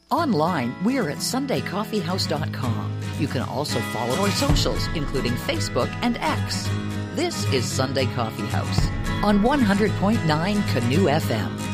Online, we're at SundayCoffeehouse.com. You can also follow our socials, including Facebook and X. This is Sunday Coffee House on 100.9 Canoe FM.